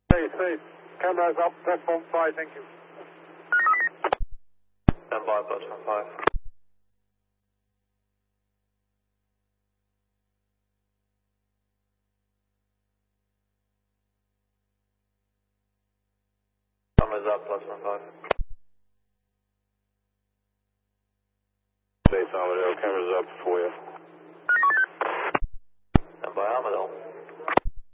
Safe. Cameras up, platform 5, thank you. Stand by, platform 5. Cameras up, platform 5. Base Armadale, cameras up for you. Stand by, Armadale.